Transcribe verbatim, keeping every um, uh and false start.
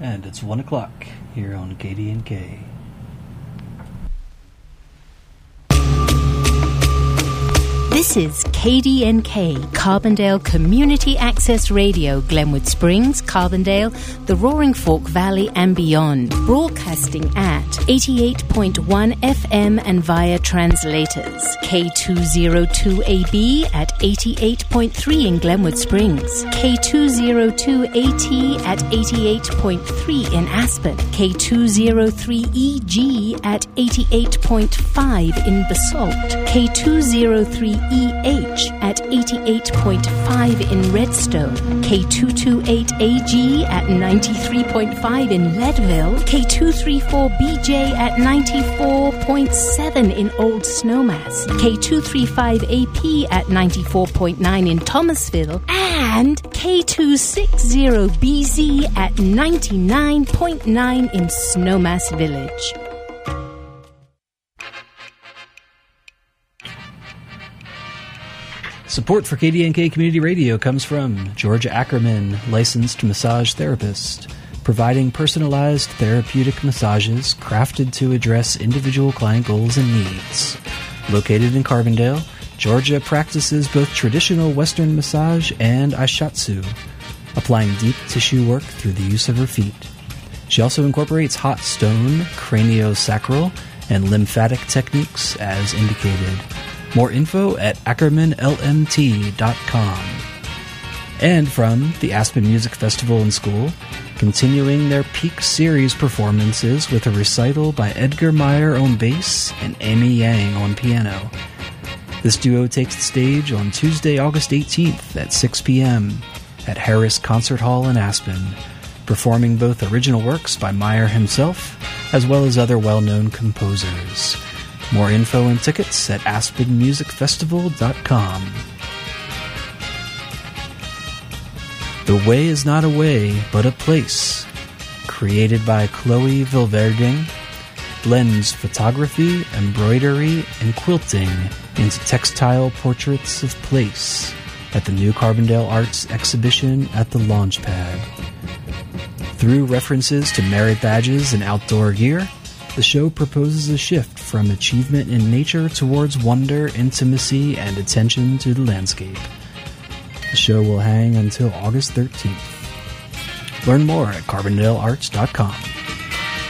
And it's one o'clock here on K D N K. This is K D N K, Carbondale Community Access Radio, Glenwood Springs, Carbondale, the Roaring Fork Valley and beyond. Broadcasting at eighty-eight point one F M and via translators. K two oh two A B at eighty-eight point three in Glenwood Springs. K two oh two A T at eighty-eight point three in Aspen. K two oh three E G at eighty-eight point five in Basalt. K two oh three E H at eighty-eight point five in Redstone, K two twenty-eight A G at ninety-three point five in Leadville, K two thirty-four B J at ninety-four point seven in Old Snowmass, K two thirty-five A P at ninety-four point nine in Thomasville, and K two sixty B Z at ninety-nine point nine in Snowmass Village. Support for K D N K Community Radio comes from Georgia Ackerman, licensed massage therapist, providing personalized therapeutic massages crafted to address individual client goals and needs. Located in Carbondale, Georgia practices both traditional Western massage and Aishatsu, applying deep tissue work through the use of her feet. She also incorporates hot stone, craniosacral, and lymphatic techniques as indicated. More info at ackerman l m t dot com. And from the Aspen Music Festival and School, continuing their Peak Series performances with a recital by Edgar Meyer on bass and Amy Yang on piano. This duo takes the stage on Tuesday, August eighteenth at six p.m. at Harris Concert Hall in Aspen, performing both original works by Meyer himself as well as other well-known composers. More info and tickets at aspen music festival dot com. The Way is Not a Way, but a Place, created by Chloe Vilverding, blends photography, embroidery, and quilting into textile portraits of place at the new Carbondale Arts exhibition at the Launchpad. Through references to merit badges and outdoor gear, the show proposes a shift from achievement in nature towards wonder, intimacy, and attention to the landscape. The show will hang until August thirteenth. Learn more at carbondale arts dot com.